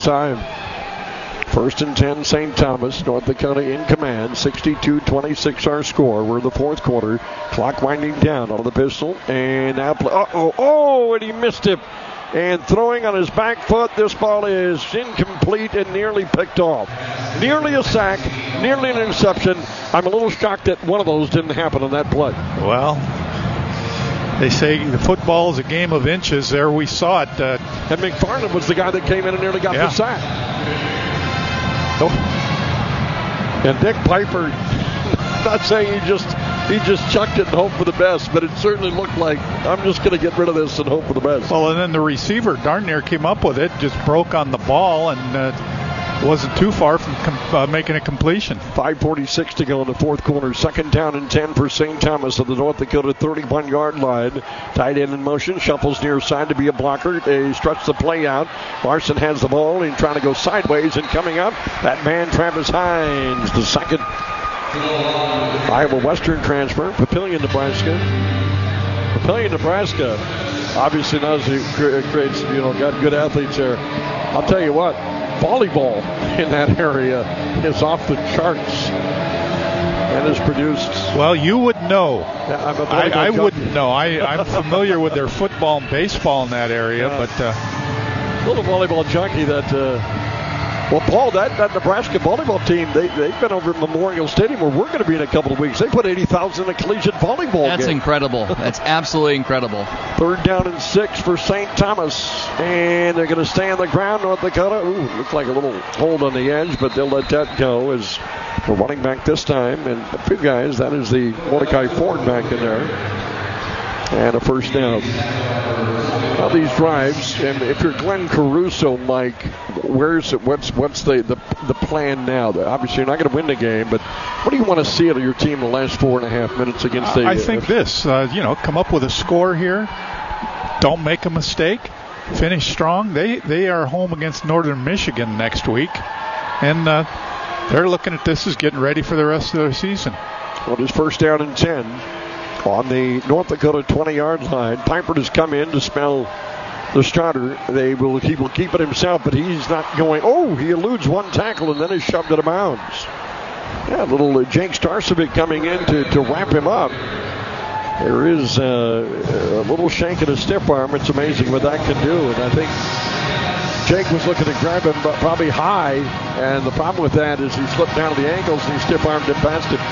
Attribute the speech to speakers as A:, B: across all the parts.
A: time. 1st and 10, St. Thomas. North Dakota in command. 62-26 our score. We're in the fourth quarter. Clock winding down on the pistol. And now and he missed it. And throwing on his back foot, this ball is incomplete and nearly picked off. Nearly a sack, nearly an interception. I'm a little shocked that one of those didn't happen on that play.
B: Well, they say the football is a game of inches. There we saw it.
A: And McFarland was the guy that came in and nearly got the sack. Oh. And Dick Piper, not saying he just chucked it and hoped for the best, but it certainly looked like, I'm just going to get rid of this and hope for the best.
B: Well, and then the receiver darn near came up with it, just broke on the ball, and wasn't too far from making a completion.
A: 5:46 to go in the fourth quarter. 2nd down and 10 for St. Thomas at the North Dakota 31-yard line. Tight end in motion, shuffles near side to be a blocker. They stretch the play out. Larson has the ball and trying to go sideways, and coming up, that man Travis Hines, the second Iowa Western transfer, Papillion, Nebraska. Papillion, Nebraska, obviously knows he creates, got good athletes there. I'll tell you what, volleyball in that area is off the charts and has produced.
B: Well, you would know.
A: I
B: wouldn't know. I'm familiar with their football and baseball in that area, but
A: a little volleyball junkie that. Well, Paul, that Nebraska volleyball team, they've been over at Memorial Stadium where we're going to be in a couple of weeks. They put 80,000 in a collegiate volleyball game.
C: That's incredible. That's absolutely incredible.
A: 3rd down and 6 for St. Thomas. And they're going to stay on the ground, North Dakota. Ooh, looks like a little hold on the edge, but they'll let that go as we're running back this time. And a few guys, that is the Mordecai Ford back in there. And a first down. Now these drives, and if you're Glenn Caruso, Mike, what's the plan now? Obviously, you're not going to win the game, but what do you want to see out of your team in the last 4.5 minutes against the?
B: I think come up with a score here. Don't make a mistake. Finish strong. They are home against Northern Michigan next week, and they're looking at this as getting ready for the rest of their season.
A: Well, it's 1st down and 10. On the North Dakota 20-yard line, Piper has come in to spell the starter. He will keep it himself, but he's not going. Oh, he eludes one tackle and then is shoved out of bounds. Yeah, little Jake Starcevic coming in to wrap him up. There is a little shank and a stiff arm. It's amazing what that can do. And I think Jake was looking to grab him probably high, and the problem with that is he slipped down to the ankles and he stiff armed it past him.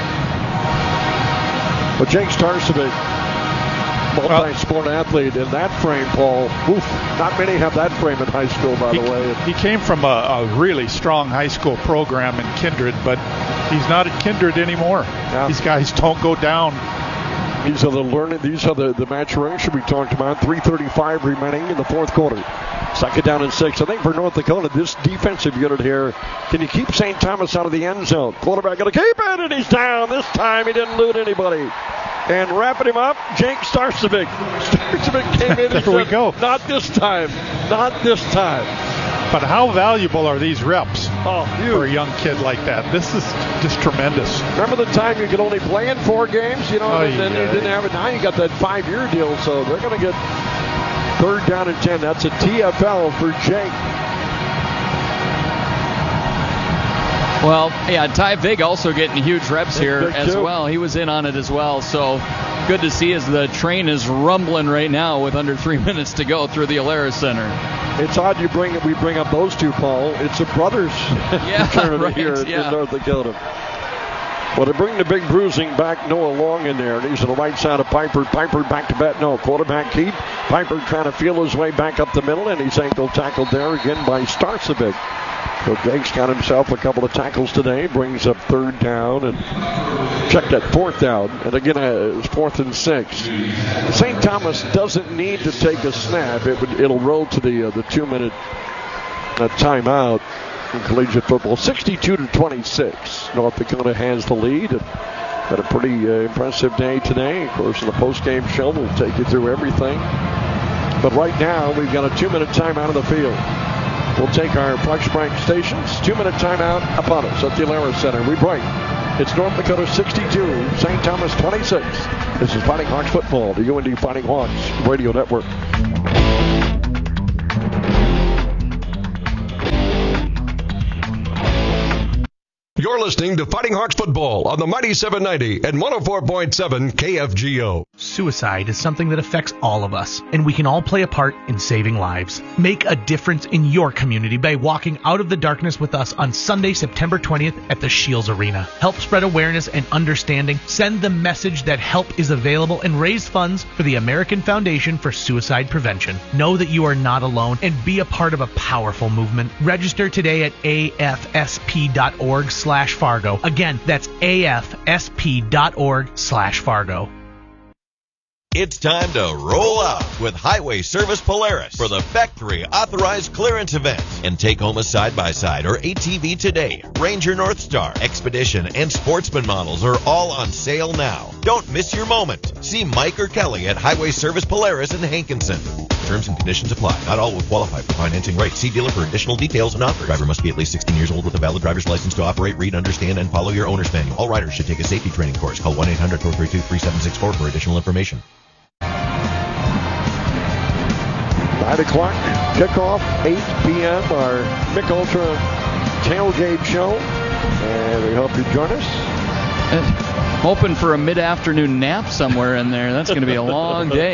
A: But Jake Starcevic, multi-sport athlete in that frame, Paul. Oof, not many have that frame in high school, by the way.
B: He came from a really strong high school program in Kindred, but he's not at Kindred anymore. Yeah. These guys don't go down.
A: These are the maturation we talked about. 3:35 remaining in the fourth quarter. 2nd down and 6. I think for North Dakota, this defensive unit here, can you keep St. Thomas out of the end zone? Quarterback going to keep it, and he's down. This time he didn't loot anybody. And wrapping him up, Jake Starcevic. Starcevic came in and
B: there we go.
A: Not this time. Not this time.
B: But how valuable are these reps
A: for
B: a young kid like that? This is just tremendous.
A: Remember the time you could only play in 4 games? And then you didn't have it. Now you got that 5-year deal, so they're going to get 3rd down and 10. That's a TFL for Jake.
C: Well, yeah, Ty Vig also getting huge reps here as well. He was in on it as well. So good to see as the train is rumbling right now with under 3 minutes to go through the Alerus Center.
A: It's odd we bring up those two, Paul. It's a brothers fraternity here in North Dakota. Well, they bring the big bruising back, Noah Long in there. And he's on the right side of Piper. Piper back to bat. No, quarterback keep. Piper trying to feel his way back up the middle, and he's ankle tackled there again by Starcevic. So Jake's got himself a couple of tackles today. Brings up 3rd down and check that 4th down. And again, it's 4th and 6. St. Thomas doesn't need to take a snap. It'll roll to the 2-minute timeout in collegiate football. 62-26. North Dakota has the lead. And had a pretty impressive day today. Of course, in the post-game show, we'll take you through everything. But right now, we've got a 2-minute timeout of the field. We'll take our Flex Bank stations. 2-minute timeout upon us at the Alerus Center. We break. It's North Dakota 62, St. Thomas 26. This is Fighting Hawks football, the UND Fighting Hawks Radio Network.
D: You're listening to Fighting Hawks Football on the Mighty 790 and 104.7 KFGO.
E: Suicide is something that affects all of us, and we can all play a part in saving lives. Make a difference in your community by walking out of the darkness with us on Sunday, September 20th at the Shields Arena. Help spread awareness and understanding, send the message that help is available, and raise funds for the American Foundation for Suicide Prevention. Know that you are not alone and be a part of a powerful movement. Register today at afsp.org/Fargo. Again, that's afsp.org/Fargo.
F: It's time to roll out with Highway Service Polaris for the Factory Authorized Clearance event and take home a side-by-side or ATV today. Ranger Northstar, Expedition, and Sportsman models are all on sale now. Don't miss your moment. See Mike or Kelly at Highway Service Polaris in Hankinson. Terms and conditions apply. Not all will qualify for financing rates. See dealer for additional details and offers. Driver must be at least 16 years old with a valid driver's license to operate, read, understand, and follow your owner's manual. All riders should take a safety training course. Call 1-800-432-3764 for additional information.
A: 9 o'clock kickoff, 8 p.m. Our Mick Ultra tailgate show. And we hope you join us.
C: Hoping for a mid-afternoon nap somewhere in there. That's going to be a long day.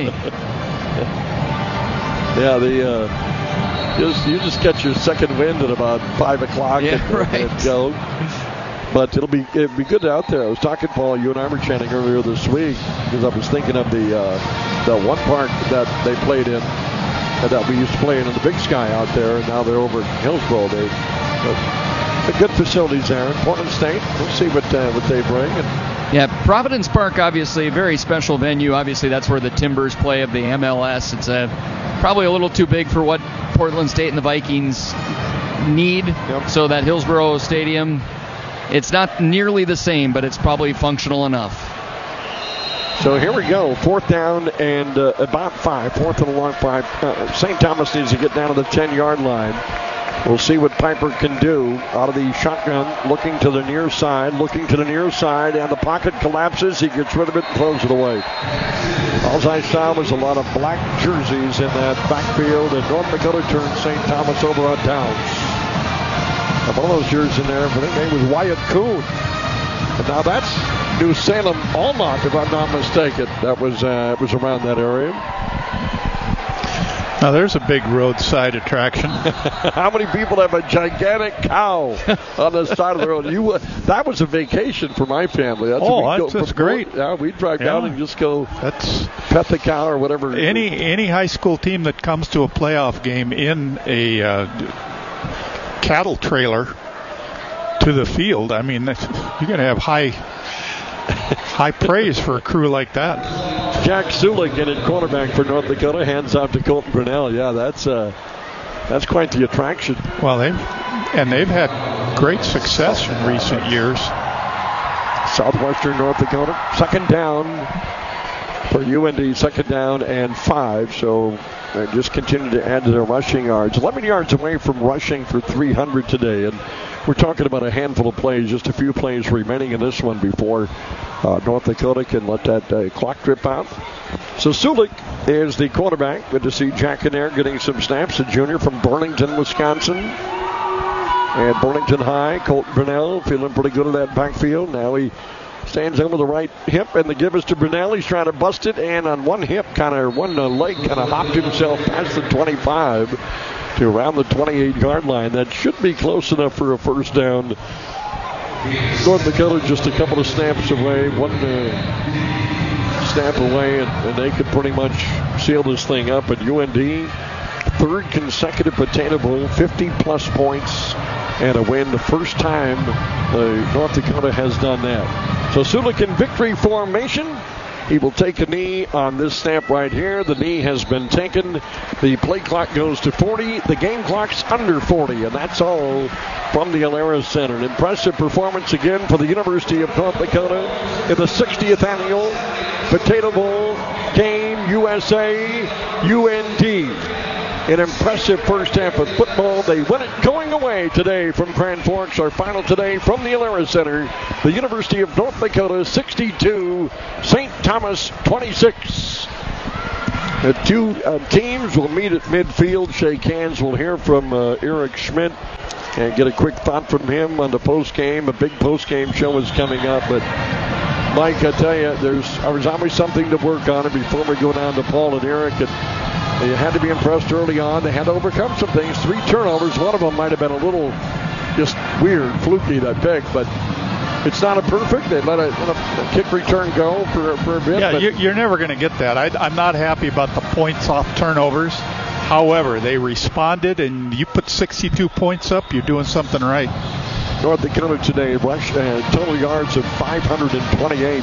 A: Yeah, you just catch your second wind at about 5 o'clock and go. But it'll be good out there. I was talking, Paul, you and I were chatting earlier this week because I was thinking of the one park that they played in that we used to play in the Big Sky out there, and now they're over at Hillsboro. They're good facilities there in Portland State. We'll see what they bring.
C: Yeah, Providence Park, obviously, a very special venue. Obviously, that's where the Timbers play of the MLS. It's probably a little too big for what Portland State and the Vikings need.
A: Yep.
C: So that Hillsboro Stadium, it's not nearly the same, but it's probably functional enough.
A: So here we go. 4th down and about 5. 4th and a long 5. St. Thomas needs to get down to the 10-yard line. We'll see what Piper can do out of the shotgun, looking to the near side, and the pocket collapses. He gets rid of it and throws it away. All I saw was a lot of black jerseys in that backfield, and North Dakota turned St. Thomas over on downs. One of those jerseys in there, I think name was Wyatt Kuhn. And now that's New Salem Almont, if I'm not mistaken. That was around that area.
B: Now there's a big roadside attraction.
A: How many people have a gigantic cow on the side of the road? That was a vacation for my family.
B: That's great.
A: Yeah, we'd drive down and just go pet the cow or whatever.
B: Any high school team that comes to a playoff game in a cattle trailer to the field, I mean, you're going to have high praise for a crew like that.
A: Jack Sulik in at quarterback for North Dakota, hands off to Colton Brunell. Yeah, that's quite the attraction.
B: Well, they've had great success in recent years.
A: Southwestern North Dakota, 2nd down for UND, 2nd down and 5. So they just continue to add to their rushing yards. 11 yards away from rushing for 300 today. And we're talking about a handful of plays, just a few plays remaining in this one before North Dakota can let that clock drip out. So Sulik is the quarterback. Good to see Jack in there getting some snaps. A junior from Burlington, Wisconsin. And Burlington High, Colton Brunell feeling pretty good in that backfield. Now he stands over the right hip, and the give is to Brunell. He's trying to bust it, and on one leg kind of hopped himself past the 25 to around the 28-yard line. That should be close enough for a first down. North Dakota just a couple of snaps away, one snap away, and they could pretty much seal this thing up. At UND, 3rd consecutive Potato Bowl, 50-plus points and a win. The first time North Dakota has done that. So Sulik in victory formation. He will take a knee on this snap right here. The knee has been taken. The play clock goes to 40. The game clock's under 40, and that's all from the Alerus Center. An impressive performance again for the University of North Dakota in the 60th annual Potato Bowl game, USA UND. An impressive first half of football. They win it going away today from Grand Forks. Our final today from the Alerus Center. The University of North Dakota 62, St. Thomas 26. The two teams will meet at midfield, shake hands. We'll hear from Eric Schmidt and get a quick thought from him on the post-game. A big post-game show is coming up. But, Mike, I tell you, there's always something to work on. And before we go down to Paul and Eric, they had to be impressed early on. They had to overcome some things. 3 turnovers. One of them might have been a little just weird, fluky, that pick. But it's not a perfect. They let a kick return go for a bit.
B: Yeah, you're never going to get that. I'm not happy about the points off turnovers. However, they responded, and you put 62 points up, you're doing something right.
A: North Dakota today rushed total yards of 528.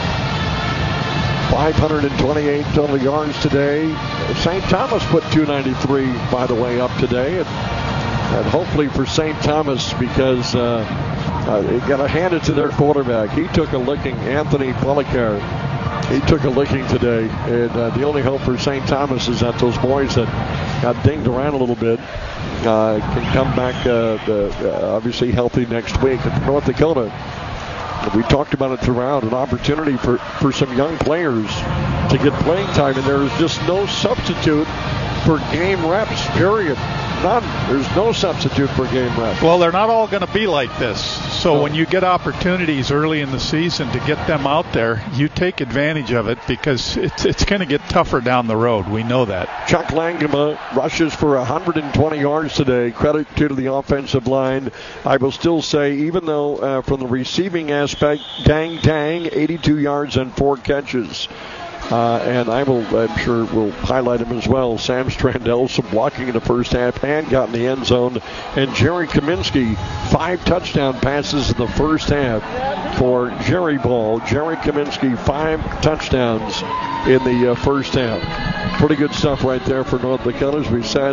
A: 528 total yards today. St. Thomas put 293, by the way, up today. And hopefully for St. Thomas, because you got to hand it to their quarterback. He took a licking, Anthony Polikar. He took a licking today, and the only hope for St. Thomas is that those boys that got dinged around a little bit can come back obviously healthy next week. And for North Dakota, we talked about it throughout, an opportunity for some young players to get playing time, and there is just no substitute for game reps, period. None. There's no substitute for game reps.
B: Well, they're not all going to be like this. So when you get opportunities early in the season to get them out there, you take advantage of it because it's going to get tougher down the road. We know that.
A: Chuck Langema rushes for 120 yards today. Credit to the offensive line. I will still say, even though from the receiving aspect, Dang, 82 yards and 4 catches. And I'm sure we'll highlight him as well. Sam Strandell, some blocking in the first half and got in the end zone. And Jerry Kaminsky, 5 touchdown passes in the first half for Jerry Ball. Jerry Kaminsky, 5 touchdowns in the first half. Pretty good stuff right there for North Dakota, as we said.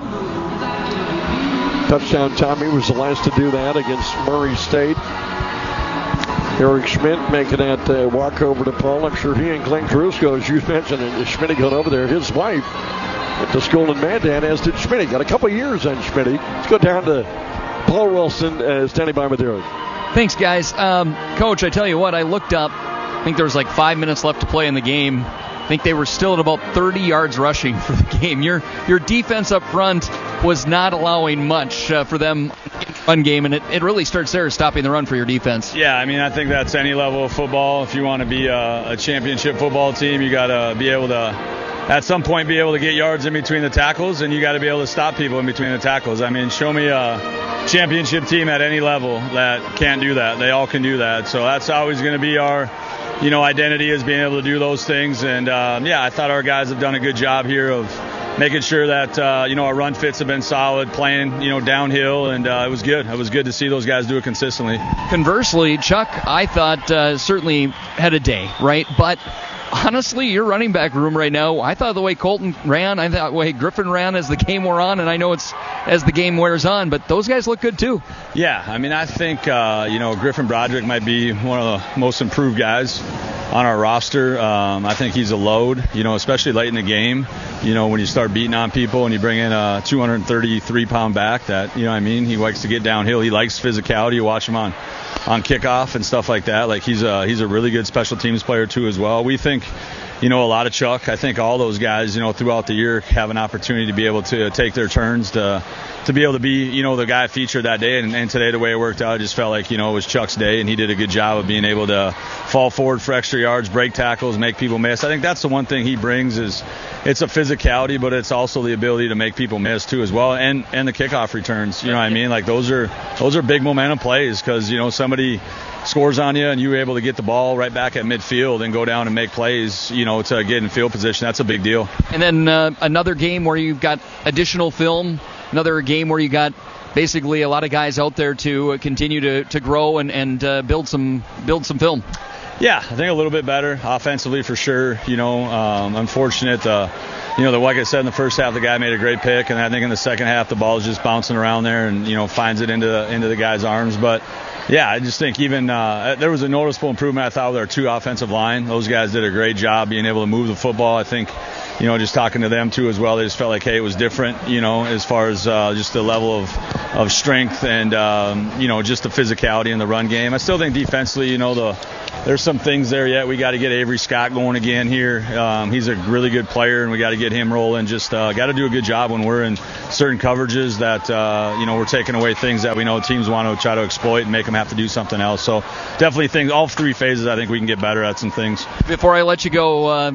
A: Touchdown Tommy was the last to do that against Murray State. Eric Schmidt making that walk over to Paul. I'm sure he and Glenn Caruso, as you mentioned, and Schmidt got over there. His wife went to school in Mandan, as did Schmidt. Got a couple of years on Schmidt. Let's go down to Paul Wilson standing by with Eric.
C: Thanks, guys. Coach, I tell you what, I looked up. I think there was like 5 minutes left to play in the game. I think they were still at about 30 yards rushing for the game. Your defense up front was not allowing much for them run game, and it really starts there, stopping the run for your defense.
G: Yeah, I mean, I think that's any level of football. If you want to be a championship football team, you got to be able to, at some point, be able to get yards in between the tackles, and you got to be able to stop people in between the tackles. I mean, show me a championship team at any level that can't do that. They all can do that. So that's always going to be our identity, is being able to do those things. And, I thought our guys have done a good job here of making sure that, our run fits have been solid, playing, downhill, and it was good. It was good to see those guys do it consistently.
C: Conversely, Chuck, I thought certainly had a day, right? But honestly, your running back room right now, I thought the way Colton ran, I thought the way Griffin ran as the game wore on, and I know it's as the game wears on, but those guys look good too. Yeah, I mean, I think, Griffin Broderick might be one of the most improved guys on our roster. I think he's a load, especially late in the game, when you start beating on people and you bring in a 233-pound back that, he likes to get downhill. He likes physicality. You watch him on kickoff and stuff like that. Like he's a really good special teams player too as well. We think, a lot of Chuck. I think all those guys, throughout the year have an opportunity to be able to take their turns to be able to be, the guy featured that day. And today, the way it worked out, I just felt like, it was Chuck's day, and he did a good job of being able to fall forward for extra yards, break tackles, make people miss. I think that's the one thing he brings is it's a physicality, but it's also the ability to make people miss too as well, and the kickoff returns. You know what I mean? Like those are big momentum plays because, somebody scores on you and you're able to get the ball right back at midfield and go down and make plays, to get in field position. That's a big deal. And then another game where you've got additional film, another game where you got basically a lot of guys out there to continue to grow and build some film. Yeah, I think a little bit better offensively for sure. Unfortunate. Like I said, in the first half, the guy made a great pick, and I think in the second half, the ball's just bouncing around there and, finds it into the guy's arms. But, yeah, I just think even there was a noticeable improvement, I thought, with our 2 offensive line. Those guys did a great job being able to move the football. I think,
G: just talking to them too as well, they just felt like, hey, it was different, as far as just the level of strength and, just the physicality in the run game. I still think defensively, there's some things there yet. We got to get Avery Scott going again here. He's a really good player, and we got to get him rolling. Just got to do a good job when we're in certain coverages that, we're taking away things that we know teams want to try to exploit and make them have to do something else. So definitely things, all 3 phases, I think we can get better at some things.
C: Before I let you go,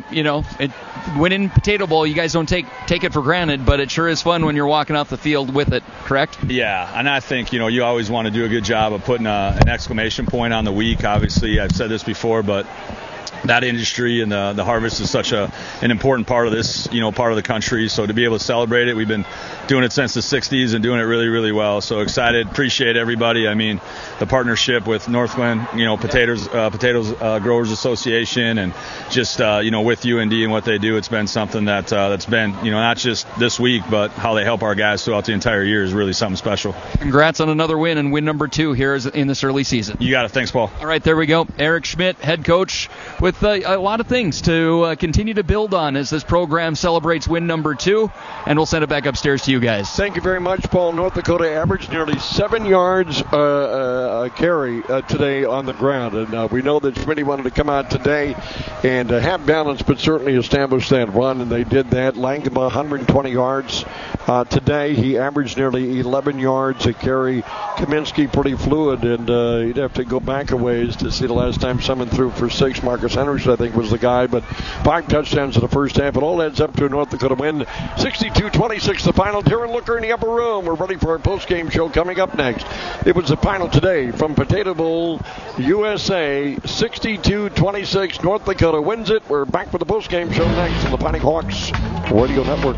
C: winning Potato Bowl, you guys don't take it for granted, but it sure is fun when you're walking off the field with it, correct?
G: Yeah, and I think, you always want to do a good job of putting an exclamation point on the week. Obviously, I've said this before, but that industry and the harvest is such an important part of this, part of the country. So to be able to celebrate it, we've been doing it since the 60s and doing it really, really well. So excited, appreciate everybody. I mean, the partnership with Northland, Potatoes Growers Association, and just, with UND and what they do, it's been something that's been, not just this week, but how they help our guys throughout the entire year is really something special.
C: Congrats on another win, and win number 2 here in this early season.
G: You got it. Thanks, Paul.
C: All right, there we go. Eric Schmidt, head coach, with a lot of things to continue to build on as this program celebrates win number 2, and we'll send it back upstairs to you guys.
A: Thank you very much, Paul. North Dakota averaged nearly 7 yards carry today on the ground, and we know that Schmidt wanted to come out today and have balance, but certainly establish that run, and they did that. Langema 120 yards today. He averaged nearly 11 yards a carry. Kaminsky pretty fluid, and you'd have to go back a ways to see the last time someone threw for 6. Marcus Henderson, I think, was the guy, but 5 touchdowns in the first half. It all adds up to a North Dakota win. 62-26 the final. Darren Looker in the upper room. We're ready for our post-game show coming up next. It was the final today from Potato Bowl, USA. 62-26. North Dakota wins it. We're back for the post-game show next on the Fighting Hawks Radio Network.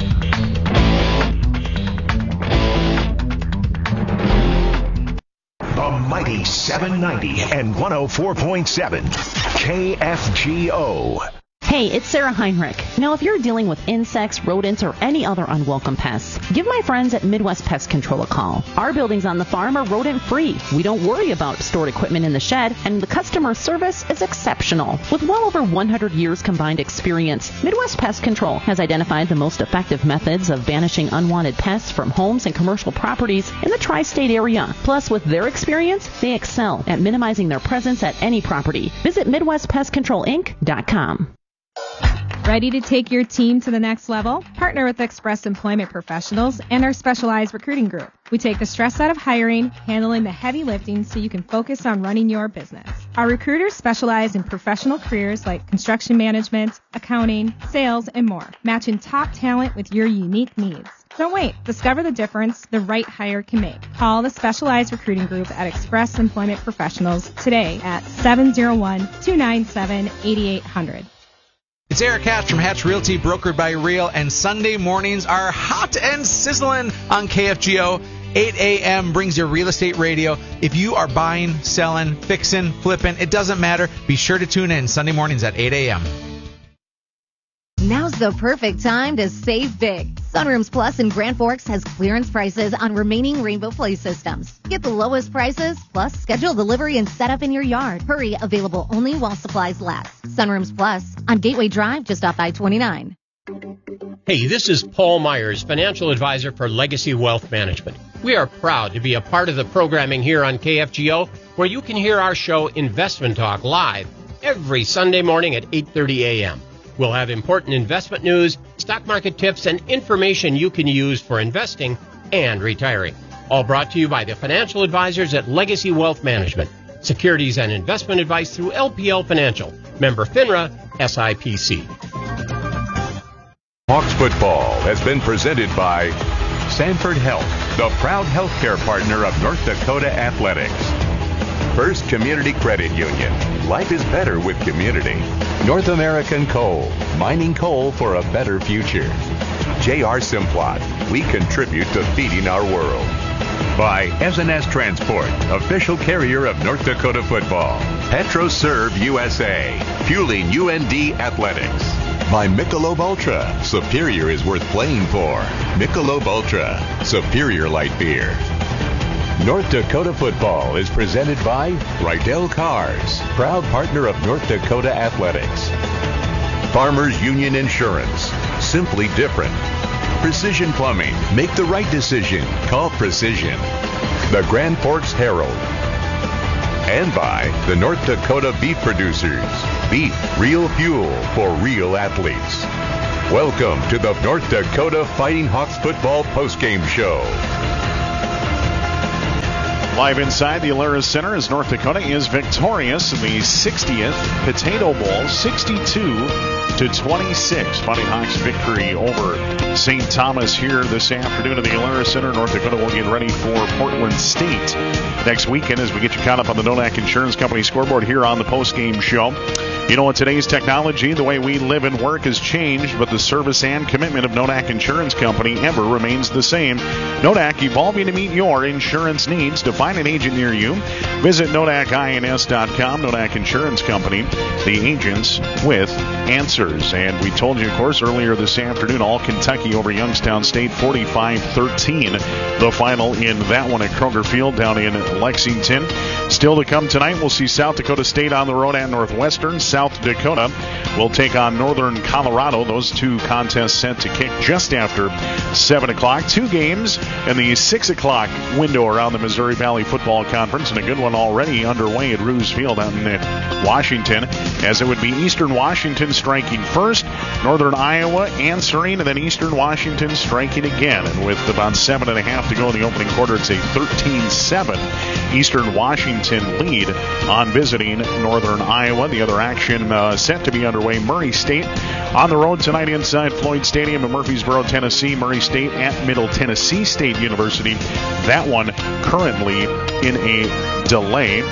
H: The mighty 790 and 104.7 KFGO.
I: Hey, it's Sarah Heinrich. Now, if you're dealing with insects, rodents, or any other unwelcome pests, give my friends at Midwest Pest Control a call. Our buildings on the farm are rodent-free. We don't worry about stored equipment in the shed, and the customer service is exceptional. With well over 100 years combined experience, Midwest Pest Control has identified the most effective methods of banishing unwanted pests from homes and commercial properties in the tri-state area. Plus, with their experience, they excel at minimizing their presence at any property. Visit MidwestPestControlInc.com.
J: Ready to take your team to the next level? Partner with Express Employment Professionals and our specialized recruiting group. We take the stress out of hiring, handling the heavy lifting so you can focus on running your business. Our recruiters specialize in professional careers like construction management, accounting, sales, and more, matching top talent with your unique needs. Don't wait. Discover the difference the right hire can make. Call the specialized recruiting group at Express Employment Professionals today at 701-297-8800.
K: It's Eric Hatch from Hatch Realty, brokered by Real, and Sunday mornings are hot and sizzling on KFGO. 8 a.m. brings your real estate radio. If you are buying, selling, fixing, flipping, it doesn't matter. Be sure to tune in Sunday mornings at 8 a.m.
L: Now's the perfect time to save big. Sunrooms Plus in Grand Forks has clearance prices on remaining Rainbow Play systems. Get the lowest prices, plus schedule delivery and setup in your yard. Hurry, available only while supplies last. Sunrooms Plus on Gateway Drive, just off I-29.
M: Hey, this is Paul Myers, financial advisor for Legacy Wealth Management. We are proud to be a part of the programming here on KFGO, where you can hear our show Investment Talk live every Sunday morning at 8:30 a.m. We'll have important investment news, stock market tips, and information you can use for investing and retiring. All brought to you by the financial advisors at Legacy Wealth Management. Securities and investment advice through LPL Financial. Member FINRA, SIPC.
N: Hawks football has been presented by Sanford Health, the proud healthcare partner of North Dakota Athletics. First Community Credit Union. Life is better with community. North American Coal. Mining coal for a better future. J.R. Simplot. We contribute to feeding our world. By S&S Transport, official carrier of North Dakota football. PetroServe USA. Fueling UND Athletics. By Michelob Ultra. Superior is worth playing for. Michelob Ultra. Superior light beer. North Dakota football is presented by Rydell Cars, proud partner of North Dakota Athletics. Farmers Union Insurance. Simply different. Precision Plumbing. Make the right decision. Call Precision. The Grand Forks Herald. And by the North Dakota Beef Producers. Beef, real fuel for real athletes. Welcome to the North Dakota Fighting Hawks football postgame show.
O: Live inside the Alerus Center as North Dakota is victorious in the 60th Potato Bowl, 62-26. Fighting Hawks victory over St. Thomas here this afternoon at the Alerus Center. North Dakota will get ready for Portland State next weekend as we get you caught up on the Nodak Insurance Company scoreboard here on the postgame show. You know, in today's technology, the way we live and work has changed, but the service and commitment of Nodak Insurance Company ever remains the same. Nodak, evolving to meet your insurance needs. To find an agent near you, visit NodakINS.com. Nodak Insurance Company, the agents with answers. And we told you, of course, earlier this afternoon, all Kentucky over Youngstown State, 45-13. The final in that one at Kroger Field down in Lexington. Still to come tonight, we'll see South Dakota State on the road at Northwestern. South Dakota will take on Northern Colorado. Those two contests set to kick just after 7 o'clock. Two games in the 6 o'clock window around the Missouri Valley Football Conference, and a good one already underway at Roos Field out in Washington, as it would be Eastern Washington striking first, Northern Iowa answering, and then Eastern Washington striking again. And with about 7.5 to go in the opening quarter, it's a 13-7 Eastern Washington lead on visiting Northern Iowa. The other action set to be underway. Murray State on the road tonight inside Floyd Stadium in Murfreesboro, Tennessee. Murray State at Middle Tennessee State University. That one currently in a delay.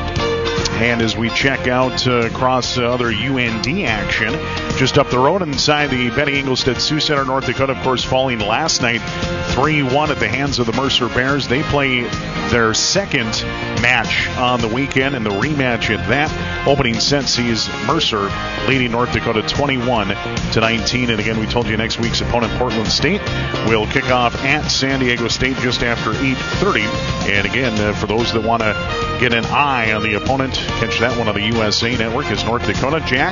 O: And as we check out across other UND action, just up the road inside the Benny Engelstad Sioux Center, North Dakota, of course, falling last night 3-1 at the hands of the Mercer Bears. They play their second match on the weekend, and the rematch at that opening set sees Mercer leading North Dakota 21-19. And again, we told you next week's opponent, Portland State, will kick off at San Diego State just after 8:30. And again, for those that want to get an eye on the opponent, catch that one on the USA Network as North Dakota, Jack,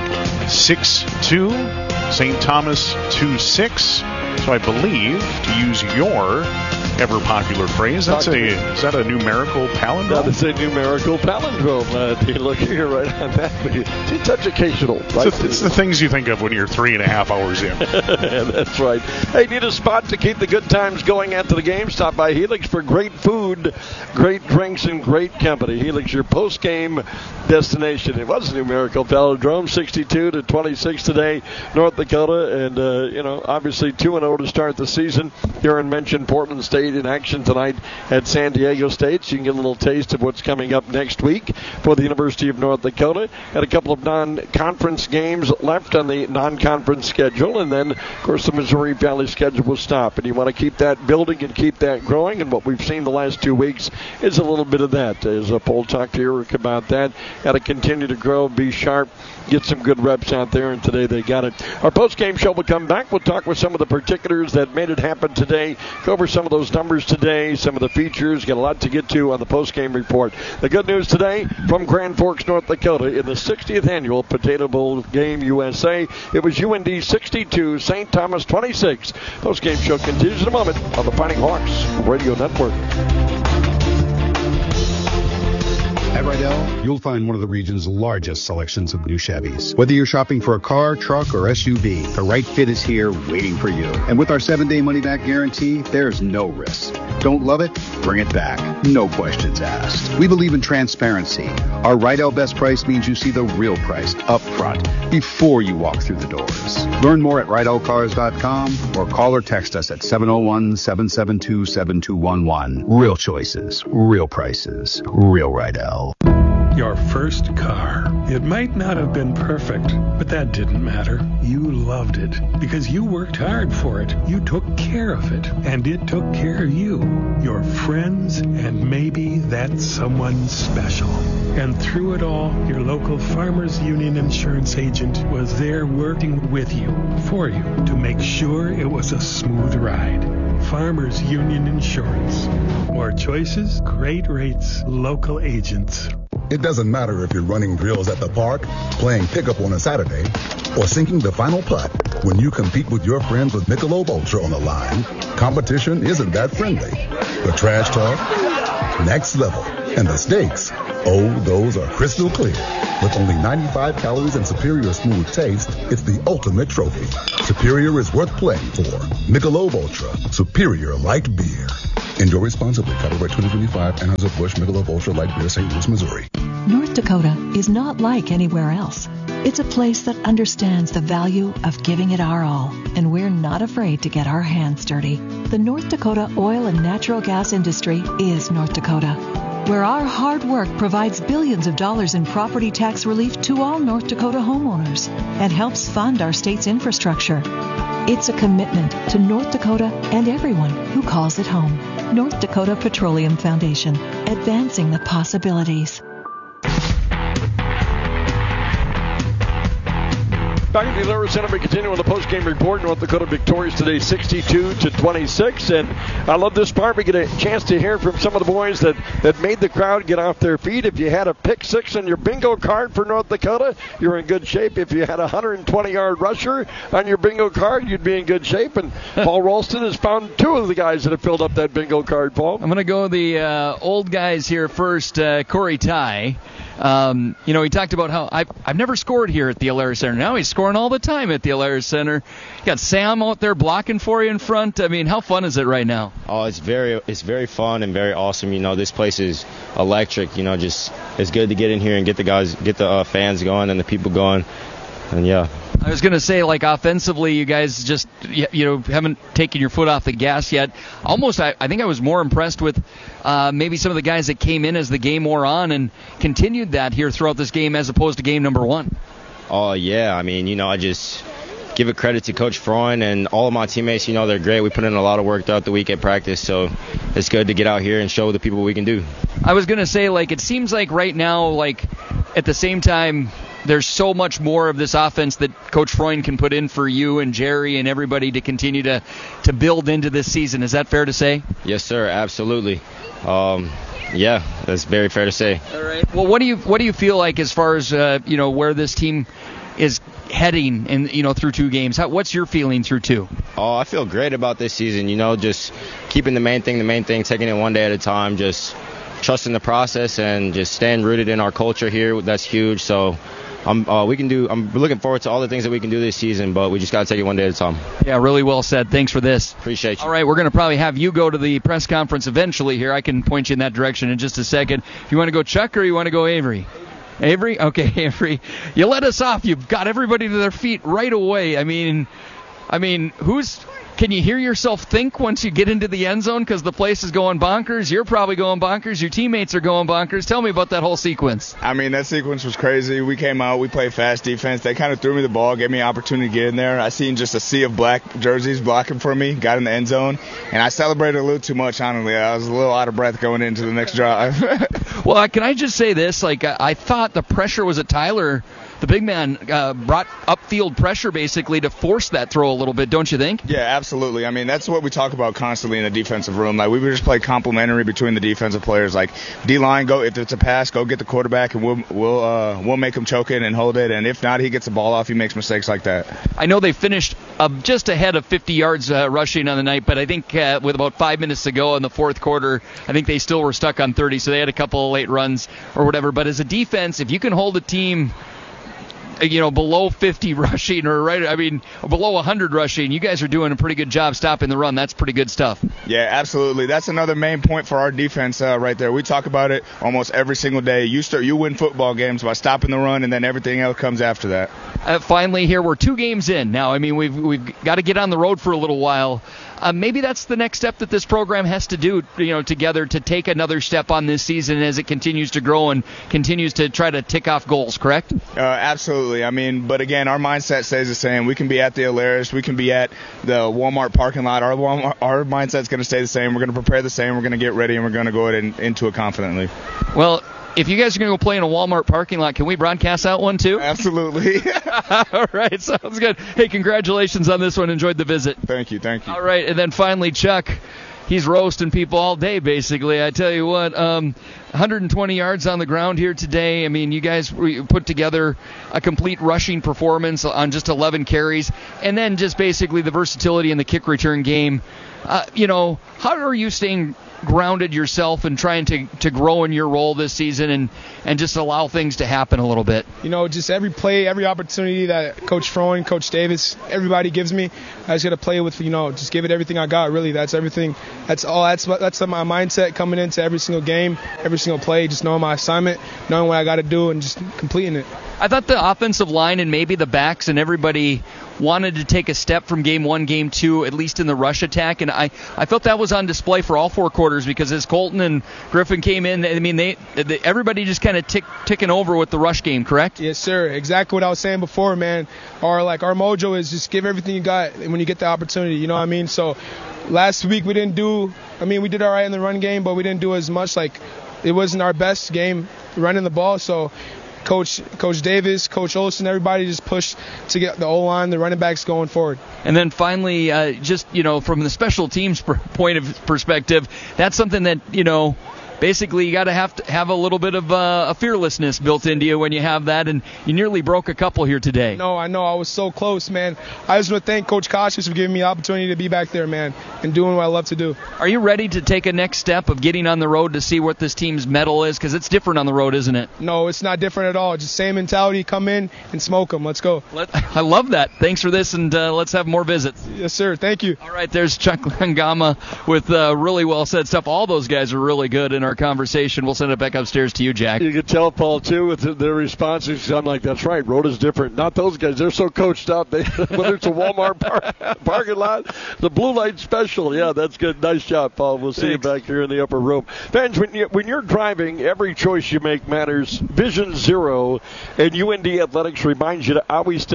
O: 6-2, St. Thomas 2-6. So I believe, to use your ever-popular phrase, is that a numerical palindrome?
A: That is a numerical palindrome. Look here right on that. It's educational. Right?
O: It's the things you think of when you're 3.5 hours in.
A: That's right. Hey, need a spot to keep the good times going after the game? Stop by Helix for great food, great drinks, and great company. Helix, your post-game destination. It was a numerical palindrome, 62-26 today, North Dakota, and obviously 2-0 to start the season. Aaron mentioned Portland State in action tonight at San Diego State, so you can get a little taste of what's coming up next week for the University of North Dakota. Got a couple of non-conference games left on the non-conference schedule, and then, of course, the Missouri Valley schedule will stop. And you want to keep that building and keep that growing, and what we've seen the last 2 weeks is a little bit of that. As Paul talked to Eric about that, got to continue to grow, be sharp, get some good reps out there, and today they got it. Our post-game show will come back. We'll talk with some of the particulars that made it happen today, go over some of those numbers today, some of the features. Got a lot to get to on the post-game report. The good news today from Grand Forks, North Dakota, in the 60th annual Potato Bowl game USA. It was UND 62, St. Thomas 26. Post-game show continues in a moment on the Fighting Hawks Radio Network.
P: At Rydell, you'll find one of the region's largest selections of new Chevys. Whether you're shopping for a car, truck, or SUV, the right fit is here waiting for you. And with our 7-day money-back guarantee, there's no risk. Don't love it? Bring it back. No questions asked. We believe in transparency. Our Rydell Best Price means you see the real price up front before you walk through the doors. Learn more at RydellCars.com or call or text us at 701-772-7211. Real choices, real prices, real Rydell.
Q: Your first car. It might not have been perfect, but that didn't matter. You loved it because you worked hard for it. You took care of it, and it took care of you, your friends, and maybe that someone special. And through it all, your local Farmers Union insurance agent was there working with you, for you, to make sure it was a smooth ride. Farmers Union Insurance. More choices, great rates, local agents.
R: It doesn't matter if you're running drills at the park, playing pickup on a Saturday, or sinking the final putt. When you compete with your friends with Michelob Ultra on the line, competition isn't that friendly. The trash talk, next level. And the stakes, oh, those are crystal clear. With only 95 calories and superior smooth taste, it's the ultimate trophy. Superior is worth playing for. Michelob Ultra, superior light beer. Enjoy responsibly. Copyright 2025, Anheuser-Busch Michelob Ultra Light Beer, St. Louis, Missouri.
S: North Dakota is not like anywhere else. It's a place that understands the value of giving it our all, and we're not afraid to get our hands dirty. The North Dakota oil and natural gas industry is North Dakota, where our hard work provides billions of dollars in property tax relief to all North Dakota homeowners and helps fund our state's infrastructure. It's a commitment to North Dakota and everyone who calls it home. North Dakota Petroleum Foundation, advancing the possibilities.
A: Back at the Alerus Center, we continue on the post-game report. North Dakota victorious today, 62-26. And I love this part. We get a chance to hear from some of the boys that made the crowd get off their feet. If you had a pick six on your bingo card for North Dakota, you're in good shape. If you had a 120-yard rusher on your bingo card, you'd be in good shape. And Paul Ralston has found two of the guys that have filled up that bingo card, Paul.
C: I'm going to go the old guys here first. Corey Ty. He talked about how I've never scored here at the Alerus Center. Now he's scoring all the time at the Alerus Center. You got Sam out there blocking for you in front. I mean, how fun is it right now?
T: Oh, it's very fun and very awesome. This place is electric. Just it's good to get in here and get the fans going and the people going. And yeah.
C: I was going to say, offensively, you guys just, haven't taken your foot off the gas yet. Almost, I think I was more impressed with maybe some of the guys that came in as the game wore on and continued that here throughout this game as opposed to game number one.
T: Oh, yeah. I just give it credit to Coach Freund and all of my teammates. They're great. We put in a lot of work throughout the week at practice, so it's good to get out here and show the people what we can do.
C: I was going to say, it seems like right now, at the same time, there's so much more of this offense that Coach Freund can put in for you and Jerry and everybody to continue to build into this season. Is that fair to say?
T: Yes, sir. Absolutely. Yeah, that's very fair to say.
C: All right. Well, what do you feel like as far as where this team is heading and through two games? What's your feeling through two?
T: Oh, I feel great about this season. Just keeping the main thing, taking it one day at a time, just trusting the process and just staying rooted in our culture here. That's huge. So I'm looking forward to all the things that we can do this season, but we just got to take it one day at a time.
C: Yeah, really well said. Thanks for this.
T: Appreciate you.
C: All right, we're going to probably have you go to the press conference eventually here. I can point you in that direction in just a second. You want to go Chuck or you want to go Avery? Avery? Okay, Avery. You let us off. You've got everybody to their feet right away. I mean, can you hear yourself think once you get into the end zone because the place is going bonkers? You're probably going bonkers. Your teammates are going bonkers. Tell me about that whole sequence.
U: That sequence was crazy. We came out. We played fast defense. They kind of threw me the ball, gave me an opportunity to get in there. I seen just a sea of black jerseys blocking for me, got in the end zone, and I celebrated a little too much, honestly. I was a little out of breath going into the next drive.
C: Well, can I just say this? I thought the pressure was at Tyler. The big man brought upfield pressure basically to force that throw a little bit, don't you think?
U: Yeah, absolutely. That's what we talk about constantly in the defensive room. We would just play complementary between the defensive players. D-line, go if it's a pass, go get the quarterback, and we'll make him choke it and hold it. And if not, he gets the ball off. He makes mistakes like that.
C: I know they finished just ahead of 50 yards rushing on the night, but I think with about 5 minutes to go in the fourth quarter, I think they still were stuck on 30, so they had a couple of late runs or whatever. But as a defense, if you can hold a team below 50 rushing below 100 rushing, you guys are doing a pretty good job stopping the run. That's pretty good stuff.
U: Yeah, absolutely. That's another main point for our defense right there. We talk about it almost every single day. You win football games by stopping the run, and then everything else comes after that.
C: Finally, here we're 2 games in now. We've got to get on the road for a little while. Maybe that's the next step that this program has to do, together to take another step on this season as it continues to grow and continues to try to tick off goals, correct?
U: Absolutely. But again, our mindset stays the same. We can be at the Alerus. We can be at the Walmart parking lot. Our mindset's going to stay the same. We're going to prepare the same. We're going to get ready, and we're going to go into it confidently.
C: Well, if you guys are going to go play in a Walmart parking lot, can we broadcast that one too?
U: Absolutely.
C: All right, sounds good. Hey, congratulations on this one. Enjoyed the visit.
U: Thank you.
C: All right, and then finally, Chuck, he's roasting people all day, basically. I tell you what, 120 yards on the ground here today. I mean, you guys put together a complete rushing performance on just 11 carries, and then just basically the versatility in the kick return game. How are you staying grounded yourself and trying to grow in your role this season and just allow things to happen a little bit?
D: Just every play, every opportunity that Coach Froen, Coach Davis, everybody gives me, I just got to play with, just give it everything I got, really. That's everything. That's all. That's my mindset coming into every single game, every single play, just knowing my assignment, knowing what I got to do, and just completing it.
C: I thought the offensive line and maybe the backs and everybody wanted to take a step from game 1, game 2, at least in the rush attack, and I felt that was on display for all 4 quarters, because as Colton and Griffin came in, I mean, everybody just kind of ticking over with the rush game, correct?
D: Yes, sir. Exactly what I was saying before, man. Our mojo is just give everything you got when you get the opportunity, you know what I mean? So last week we did all right in the run game, but we didn't do as much. It wasn't our best game running the ball, so Coach Davis, Coach Olsen, everybody just pushed to get the O-line, the running backs going forward.
C: And then finally, from the special teams point of perspective, that's something that, basically you got to have a little bit of a fearlessness built into you when you have that, and you nearly broke a couple here today.
D: No, I know. I was so close, man. I just want to thank Coach Cautious for giving me the opportunity to be back there, man, and doing what I love to do.
C: Are you ready to take a next step of getting on the road to see what this team's mettle is? Because it's different on the road, isn't it?
D: No, it's not different at all. Just same mentality. Come in and smoke them. Let's go.
C: I love that. Thanks for this, and let's have more visits.
D: Yes, sir. Thank you.
C: All right, there's Chuck Langama with really well said stuff. All those guys are really good in our conversation. We'll send it back upstairs to you, Jack.
A: You can tell, Paul, too, with their responses. I'm like, that's right, road is different. Not those guys. They're so coached up. Whether it's a Walmart parking lot, the blue light special. Yeah, that's good. Nice job, Paul. We'll see you back here in the upper room. Fans, when you're driving, every choice you make matters. Vision Zero and UND Athletics reminds you to always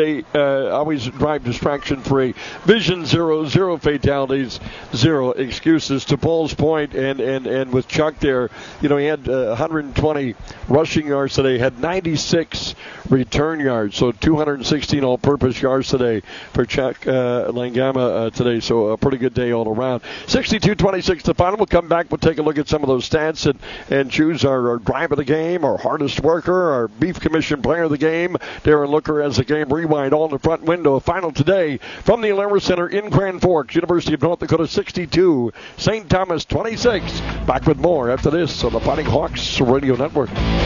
A: drive distraction-free. Vision Zero, 0 fatalities, 0 excuses. To Paul's point, and with Chuck there, he had 120 rushing yards today, had 96 return yards, so 216 all-purpose yards today for Chuck Langama today, so a pretty good day all around. 62-26 the final. We'll come back, we'll take a look at some of those stats and choose our drive of the game, our hardest worker, our Beef Commission player of the game. Darren Looker as the game rewind all in the front window. Final today from the Alerra Center in Grand Forks, University of North Dakota 62, St. Thomas 26. Back with more after this on the Fighting Hawks Radio Network.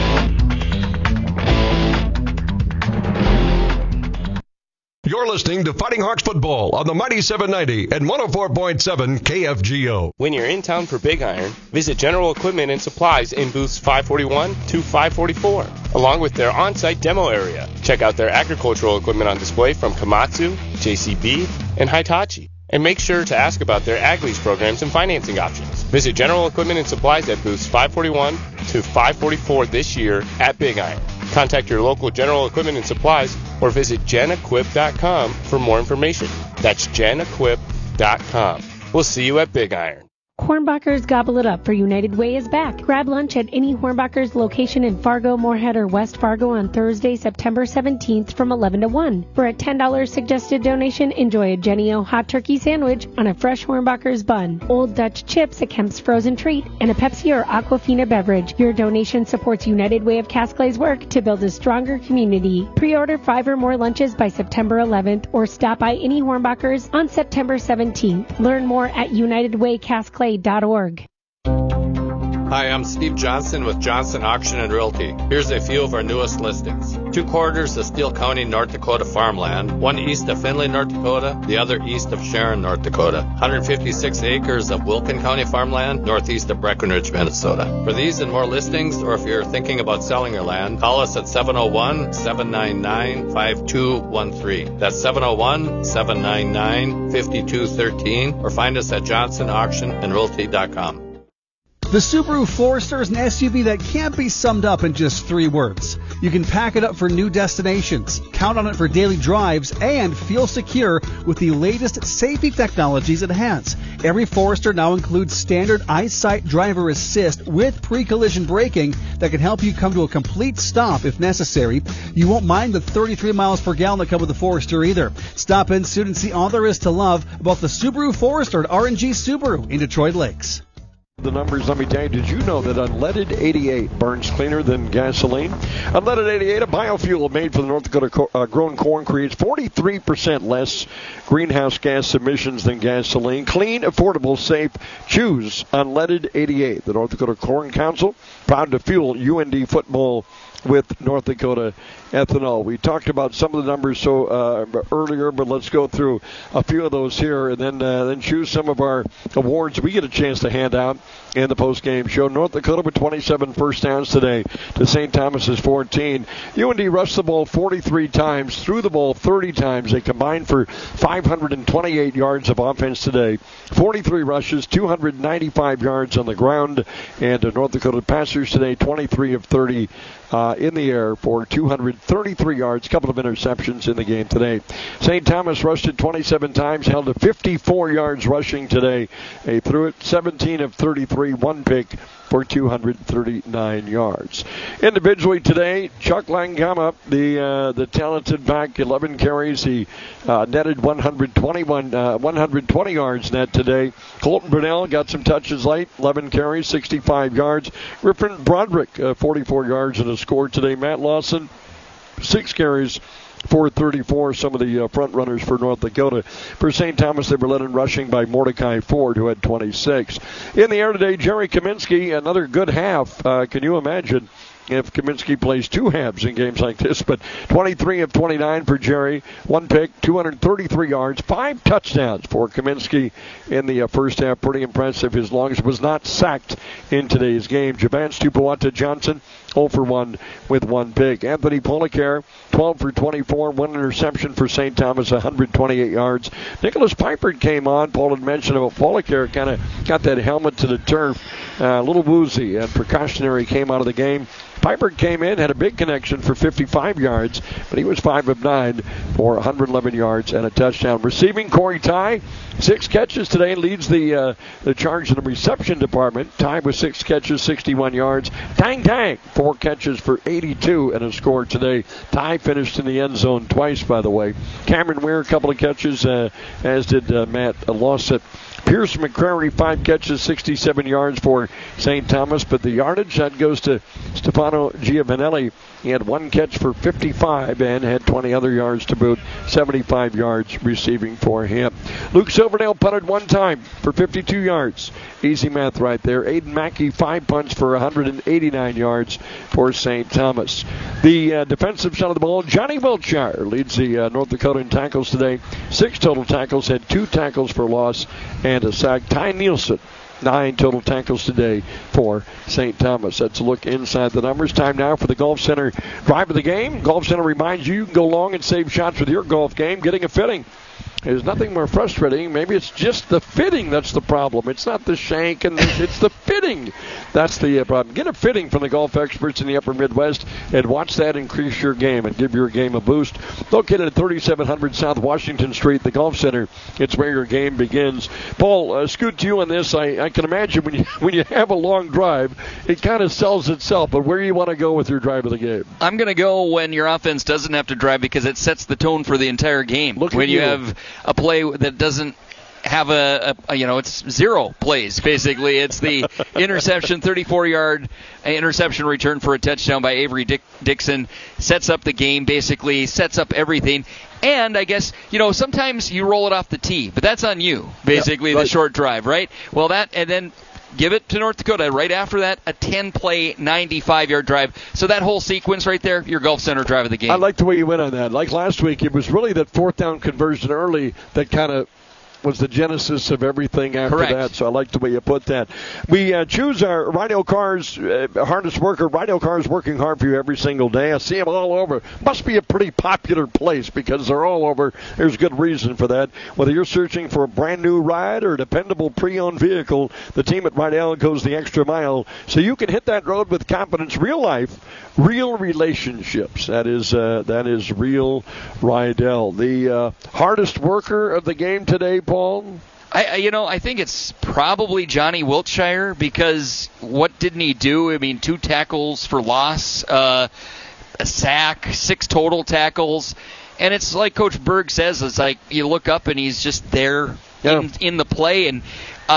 V: You're listening to Fighting Hawks Football on the Mighty 790 and 104.7 KFGO.
W: When you're in town for Big Iron, visit General Equipment and Supplies in booths 541 to 544, along with their on-site demo area. Check out their agricultural equipment on display from Komatsu, JCB, and Hitachi. And make sure to ask about their ag lease programs and financing options. Visit General Equipment and Supplies at booths 541 to 544 this year at Big Iron. Contact your local General Equipment and Supplies or visit genequip.com for more information. That's genequip.com. We'll see you at Big Iron.
X: Hornbachers Gobble It Up for United Way is back. Grab lunch at any Hornbachers location in Fargo, Moorhead, or West Fargo on Thursday, September 17th from 11 to 1. For a $10 suggested donation, enjoy a Jenny O hot turkey sandwich on a fresh Hornbachers bun, Old Dutch chips, a Kemp's frozen treat, and a Pepsi or Aquafina beverage. Your donation supports United Way of Casclay's work to build a stronger community. Pre-order 5 or more lunches by September 11th or stop by any Hornbachers on September 17th. Learn more at UnitedWayCasclay.org.
Y: Hi, I'm Steve Johnson with Johnson Auction and Realty. Here's a few of our newest listings. 2 quarters of Steele County, North Dakota farmland, one east of Findlay, North Dakota, the other east of Sharon, North Dakota. 156 acres of Wilkin County farmland, northeast of Breckenridge, Minnesota. For these and more listings, or if you're thinking about selling your land, call us at 701-799-5213. That's 701-799-5213, or find us at johnsonauctionandrealty.com.
B: The Subaru Forester is an SUV that can't be summed up in just 3 words. You can pack it up for new destinations, count on it for daily drives, and feel secure with the latest safety technologies it has. Every Forester now includes standard EyeSight driver assist with pre-collision braking that can help you come to a complete stop if necessary. You won't mind the 33 miles per gallon that come with the Forester either. Stop in soon and see all there is to love about the Subaru Forester at R&G Subaru in Detroit Lakes.
A: The numbers, let me tell you, did you know that unleaded 88 burns cleaner than gasoline? Unleaded 88, a biofuel made for the North Dakota grown corn, creates 43% less greenhouse gas emissions than gasoline. Clean, affordable, safe. Choose unleaded 88. The North Dakota Corn Council, proud to fuel UND football with North Dakota ethanol. We talked about some of the numbers earlier, but let's go through a few of those here and then choose some of our awards we get a chance to hand out in the post-game show. North Dakota with 27 first downs today to St. Thomas's 14. UND rushed the ball 43 times, threw the ball 30 times. They combined for 528 yards of offense today. 43 rushes, 295 yards on the ground. And North Dakota passers today, 23 of 30 in the air for 233 yards, a couple of interceptions in the game today. St. Thomas rushed it 27 times, held to 54 yards rushing today. They threw it 17 of 33, 1 pick for 239 yards. Individually today, Chuck Langama, the talented back, 11 carries. He netted 120 yards net today. Colton Brunell got some touches late, 11 carries, 65 yards. Griffin Broderick, 44 yards and a score today. Matt Lawson, 6 carries, 434, some of the front runners for North Dakota. For St. Thomas, they were led in rushing by Mordecai Ford, who had 26. In the air today, Jerry Kaminsky, another good half. Can you imagine if Kaminsky plays 2 halves in games like this? But 23 of 29 for Jerry, 1 pick, 233 yards, 5 touchdowns for Kaminsky in the first half. Pretty impressive. His longest was not sacked in today's game. Javance Tupuata Johnson, 0 for 1 with 1 pick. Anthony Policare, 12 for 24, 1 interception for St. Thomas, 128 yards. Nicholas Piper came on. Paul had mentioned about Policare, kind of got that helmet to the turf, a little woozy, and precautionary came out of the game. Piper came in, had a big connection for 55 yards, but he was 5 of 9 for 111 yards and a touchdown. Receiving, Corey Ty, 6 catches today, leads the charge in the reception department. Ty with 6 catches, 61 yards. Tang, 4 catches for 82 and a score today. Ty finished in the end zone twice, by the way. Cameron Weir, a couple of catches, as did Matt Lawsett. Pierce McCrary, 5 catches, 67 yards for St. Thomas, but the yardage, that goes to Stefano Giovanelli. He had 1 catch for 55 and had 20 other yards to boot, 75 yards receiving for him. Luke Silverdale punted 1 time for 52 yards. Easy math right there. Aiden Mackey, 5 punts for 189 yards for St. Thomas. The defensive side of the ball, Johnny Wiltshire leads the North Dakota in tackles today. 6 total tackles, had 2 tackles for loss and a sack. Ty Nielsen, 9 total tackles today for St. Thomas. That's a look inside the numbers. Time now for the Golf Center drive of the game. Golf Center reminds you can go long and save shots with your golf game, getting a fitting. There's nothing more frustrating. Maybe it's just the fitting that's the problem. It's not the shank, and it's the fitting that's the problem. Get a fitting from the golf experts in the Upper Midwest and watch that increase your game and give your game a boost. Located at 3700 South Washington Street, the Golf Center, it's where your game begins. Paul, scoot to you on this. I can imagine when you have a long drive, it kind of sells itself, but where do you want to go with your drive of the game?
C: I'm going to go when your offense doesn't have to drive because it sets the tone for the entire game. When you have a play that doesn't have it's 0 plays, basically. It's the interception, 34-yard interception return for a touchdown by Avery Dixon. Sets up the game, basically, sets up everything. And I guess, sometimes you roll it off the tee, but that's on you, basically, the short drive, right? Well, and then give it to North Dakota. Right after that, a 10-play, 95-yard drive. So that whole sequence right there, your Golf Center drive of the game.
A: I like the way you went on that. Like last week, it was really that 4th down conversion early that kind of was the genesis of everything after that. So I like the way you put that. We choose our Rhino Cars hardest worker. Rhino Cars working hard for you every single day. I see them all over. Must be a pretty popular place because they're all over. There's good reason for that. Whether you're searching for a brand new ride or a dependable pre-owned vehicle, the team at Rydell goes the extra mile so you can hit that road with confidence. Real life, real relationships. That is real Rydell. The hardest worker of the game today, Paul?
C: I think it's probably Johnny Wiltshire, because what didn't he do? I mean, 2 tackles for loss, a sack, 6 total tackles. And it's like Coach Berg says, it's like you look up and he's just there in the play. And,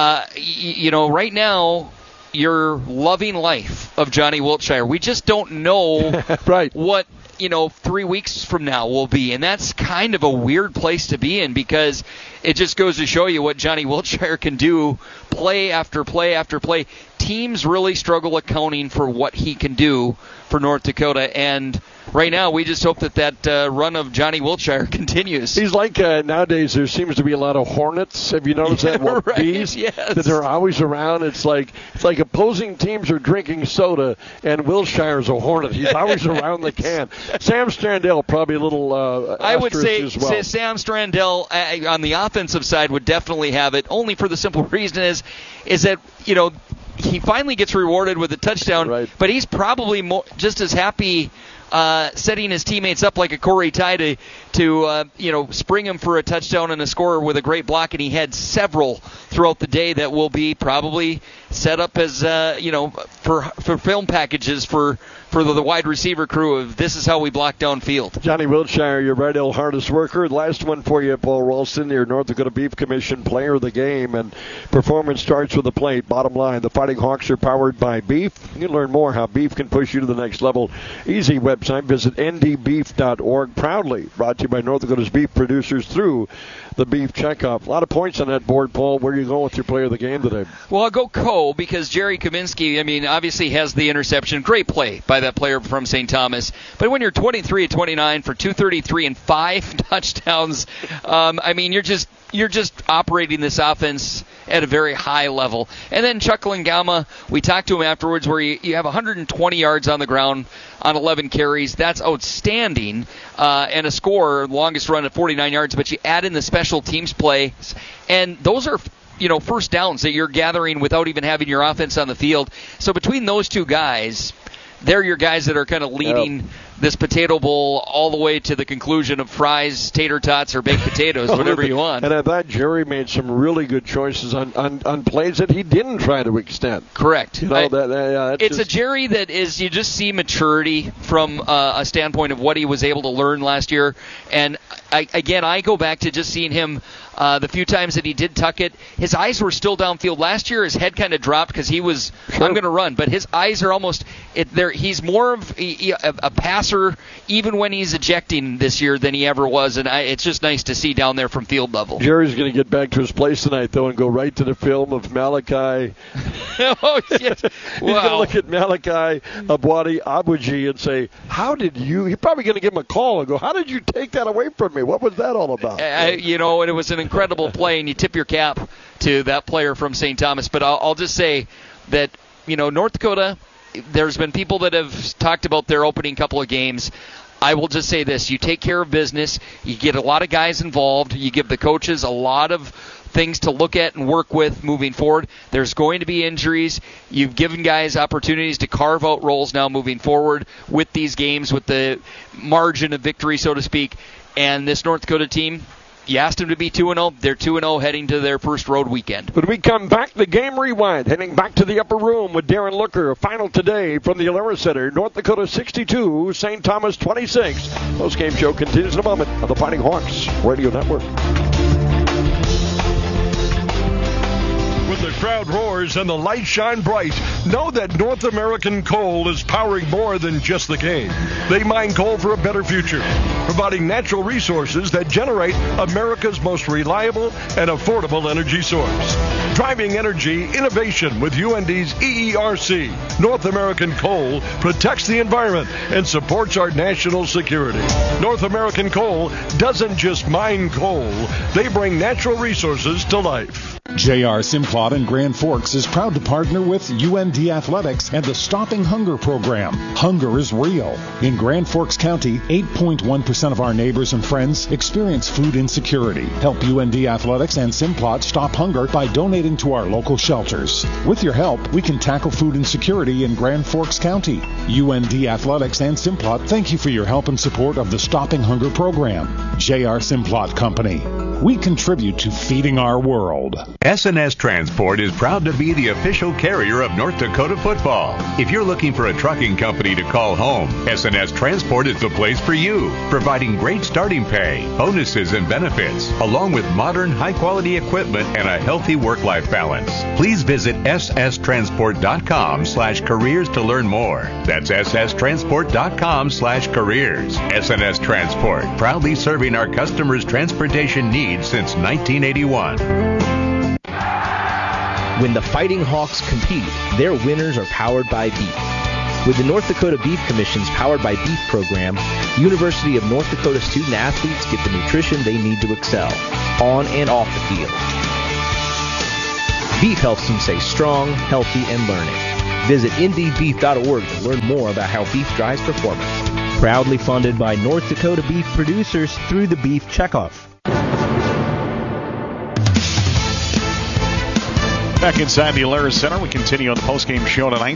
C: right now, your loving life of Johnny Wiltshire, we just don't know what 3 weeks from now will be. And that's kind of a weird place to be in, because it just goes to show you what Johnny Wiltshire can do play after play after play. Teams really struggle accounting for what he can do for North Dakota, and right now we just hope that run of Johnny Wiltshire continues.
A: He's like nowadays there seems to be a lot of hornets. Have you noticed that? Bees that are always around. It's like opposing teams are drinking soda, and Wilshire's a hornet. He's always around the can. Sam Strandell probably a little
C: I would say
A: as well.
C: Sam Strandell on the offensive side would definitely have it, only for the simple reason is that he finally gets rewarded with a touchdown, but he's probably just as happy setting his teammates up like a Corey Ty to spring him for a touchdown and a score with a great block, and he had several throughout the day that will be probably set up as for film packages for the wide receiver crew of this is how we block downfield.
A: Johnny Wiltshire, your Rydell hardest worker. Last one for you, Paul Ralston, your North Dakota Beef Commission player of the game, and performance starts with the plate. Bottom line, the Fighting Hawks are powered by beef. You can learn more how beef can push you to the next level. Easy website, visit ndbeef.org. Proudly brought to you by North Dakota's beef producers through the Beef Checkoff. A lot of points on that board, Paul. Where are you going with your player of the game today?
C: Well, I'll go Co, because Jerry Kaminsky, obviously has the interception. Great play by that player from St. Thomas. But when you're 23-29 for 233 and 5 touchdowns, you're just operating this offense at a very high level. And then Chuck Lingama, we talked to him afterwards, where you have 120 yards on the ground on 11 carries. That's outstanding. And a score, longest run at 49 yards. But you add in the special teams play, and those are first downs that you're gathering without even having your offense on the field. So between those two guys, they're your guys that are kind of leading this potato bowl all the way to the conclusion of fries, tater tots, or baked potatoes, whatever you want.
A: And I thought Jerry made some really good choices on plays that he didn't try to extend.
C: Correct.
A: It's
C: a Jerry that is, you just see maturity from a standpoint of what he was able to learn last year. And I go back to just seeing him the few times that he did tuck it. His eyes were still downfield. Last year, his head kind of dropped because he was, I'm going to run. But his eyes are almost, he's more of a passer even when he's ejecting this year than he ever was. And it's just nice to see down there from field level.
A: Jerry's going to get back to his place tonight, though, and go right to the film of Malachi.
C: Oh, shit.
A: He's going to look at Malachi Abuji and say, how did you, he's probably going to give him a call and go, how did you take that away from me? What was that all about?
C: And it was an incredible play, and you tip your cap to that player from St. Thomas. But I'll just say that, North Dakota, there's been people that have talked about their opening couple of games. I will just say this. You take care of business. You get a lot of guys involved. You give the coaches a lot of things to look at and work with moving forward. There's going to be injuries. You've given guys opportunities to carve out roles now moving forward with these games, with the margin of victory, so to speak. And this North Dakota team, you asked them to be 2-0. They're 2-0 heading to their first road weekend.
A: When we come back, the game rewind, heading back to the upper room with Darren Looker. Final today from the Alara Center. North Dakota 62, St. Thomas 26. Post-game show continues in a moment on the Fighting Hawks Radio Network.
V: When the crowd roars and the lights shine bright, know that North American Coal is powering more than just the game. They mine coal for a better future, providing natural resources that generate America's most reliable and affordable energy source. Driving energy innovation with UND's EERC. North American Coal protects the environment and supports our national security. North American Coal doesn't just mine coal. They bring natural resources to life.
E: J.R. Simplot in Grand Forks is proud to partner with UND Athletics and the Stopping Hunger program. Hunger is real. In Grand Forks County, 8.1% of our neighbors and friends experience food insecurity. Help UND Athletics and Simplot stop hunger by donating to our local shelters. With your help, we can tackle food insecurity in Grand Forks County. UND Athletics and Simplot thank you for your help and support of the Stopping Hunger program. J.R. Simplot Company. We contribute to feeding our world.
N: S&S Transport is proud to be the official carrier of North Dakota football. If you're looking for a trucking company to call home, S&S Transport is the place for you, providing great starting pay, bonuses, and benefits, along with modern, high-quality equipment and a healthy work-life balance. Please visit sstransport.com/careers to learn more. That's sstransport.com/careers. S&S Transport, proudly serving our customers' transportation needs since 1981.
F: When the Fighting Hawks compete, their winners are powered by beef. With the North Dakota Beef Commission's Powered by Beef program, University of North Dakota student athletes get the nutrition they need to excel, on and off the field. Beef helps them stay strong, healthy, and learning. Visit indeedbeef.org to learn more about how beef drives performance. Proudly funded by North Dakota beef producers through the Beef Checkoff.
O: Back inside the Alerus Center, we continue on the postgame show tonight.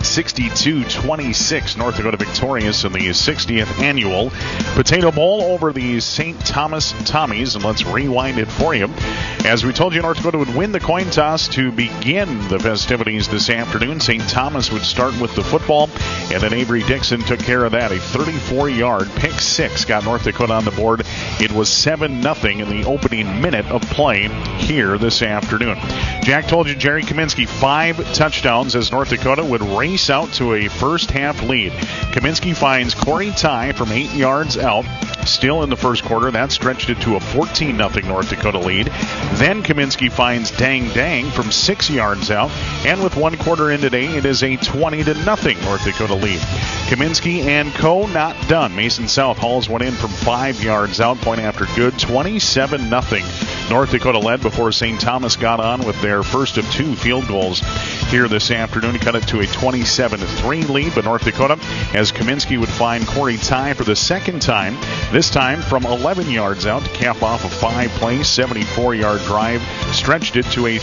O: 62-26, North Dakota victorious in the 60th annual Potato Bowl over the St. Thomas Tommies. And let's rewind it for you. As we told you, North Dakota would win the coin toss to begin the festivities this afternoon. St. Thomas would start with the football, and then Avery Dixon took care of that. A 34-yard pick six got North Dakota on the board. It was 7-0 in the opening minute of play here this afternoon. Jack told you Jerry Kaminsky 5 touchdowns as North Dakota would race out to a first half lead. Kaminsky finds Corey Ty from 8 yards out. Still in the first quarter, that stretched it to a 14-0 North Dakota lead. Then Kaminsky finds Dang Dang from 6 yards out. And with 1 quarter in today, it is a 20-0 North Dakota lead. Kaminsky and co. not done. Mason South hauls one in from 5 yards out. Point after good. 27-0. North Dakota led before St. Thomas got on with their first of 2 field goals here this afternoon. Cut it to a 27-3 lead. But North Dakota, as Kaminsky would find Corey Ty for the second time, this time from 11 yards out to cap off a 5-play, 74-yard drive, stretched it to a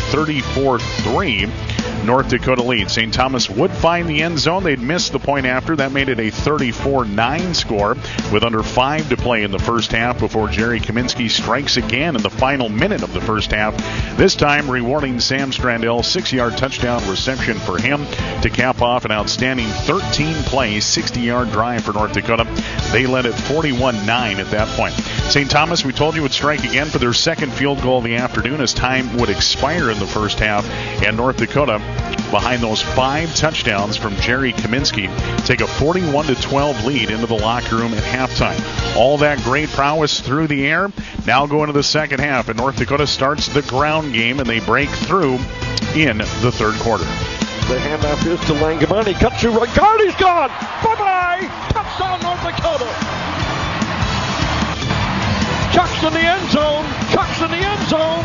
O: 34-3 North Dakota lead. St. Thomas would find the end zone. They'd missed the point after. That made it a 34-9 score with under 5 to play in the first half before Jerry Kaminsky strikes again in the final minute of the first half. This time rewarding Sam Strandell, 6-yard touchdown reception for him to cap off an outstanding 13-play, 60-yard drive for North Dakota. They led at 41-9 at that point. St. Thomas, we told you, would strike again for their second field goal of the afternoon as time would expire in the first half, and North Dakota, behind those 5 touchdowns from Jerry Kaminsky, take a 41-12 lead into the locker room at halftime. All that great prowess through the air. Now go into the second half, and North Dakota starts the ground game, and they break through in the third quarter.
A: The handoff is to Langabani. Cuts through right guard. He's gone. Bye-bye. Touchdown, North Dakota. Chuck's in the end zone. Chuck's in the end zone.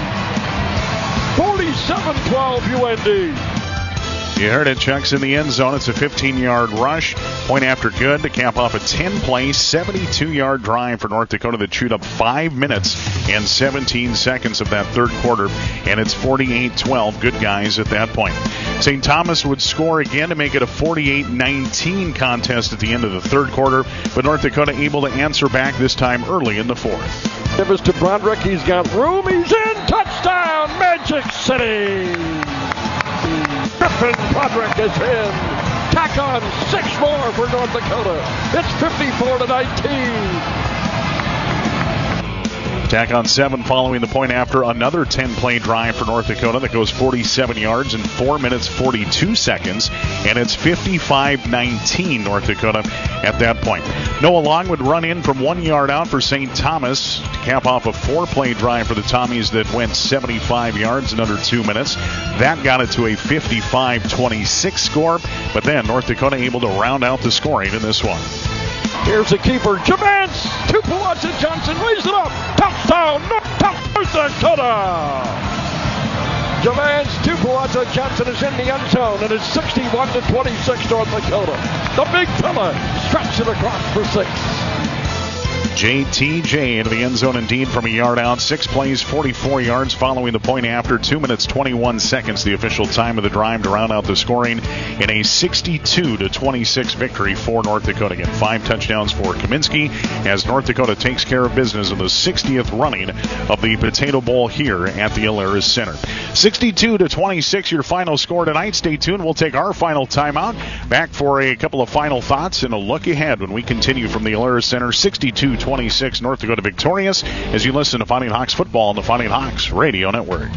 A: 47-12 UND.
O: You heard it. Chuck's in the end zone. It's a 15-yard rush. Point after good to cap off a 10-play, 72-yard drive for North Dakota that chewed up 5 minutes and 17 seconds of that third quarter. And it's 48-12. Good guys at that point. St. Thomas would score again to make it a 48-19 contest at the end of the third quarter. But North Dakota able to answer back this time early in the fourth.
A: Give us to Broderick. He's got room. He's in. Touchdown, Magic City. Griffin Broderick is in. Tack on 6 more for North Dakota. It's 54-19.
O: Tack on 7 following the point after another 10-play drive for North Dakota that goes 47 yards in 4 minutes 42 seconds, and it's 55-19 North Dakota at that point. Noah Long would run in from 1 yard out for St. Thomas to cap off a 4-play drive for the Tommies that went 75 yards in under 2 minutes. That got it to a 55-26 score, but then North Dakota able to round out the scoring in this one.
A: Here's the keeper, Javance Tupuola Johnson, raise it up, touchdown, North Dakota! Javance Tupuola Johnson is in the end zone, and it's 61-26 North Dakota. The big fella stretched it across for 6.
O: JTJ into the end zone indeed from a yard out. 6 plays, 44 yards following the point after. 2 minutes, 21 seconds, the official time of the drive to round out the scoring in a 62-26 victory for North Dakota. Again, 5 touchdowns for Kaminsky as North Dakota takes care of business in the 60th running of the Potato Bowl here at the Alerus Center. 62-26, your final score tonight. Stay tuned. We'll take our final timeout. Back for a couple of final thoughts and a look ahead when we continue from the Alerus Center. 62-26 North Dakota victorious as you listen to Fighting Hawks football on the Fighting Hawks Radio Network.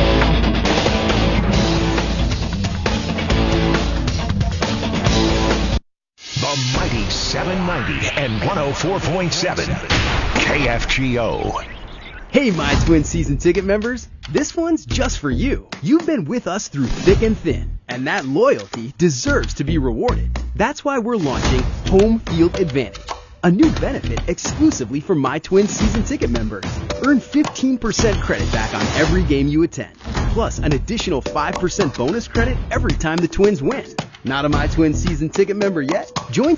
G: The mighty 790 and 104.7 KFGO.
H: Hey, My Twin season ticket members. This one's just for you. You've been with us through thick and thin, and that loyalty deserves to be rewarded. That's why we're launching Home Field Advantage, a new benefit exclusively for My Twin season ticket members. Earn 15% credit back on every game you attend, plus an additional 5% bonus credit every time the Twins win. Not a My Twin season ticket member yet? Join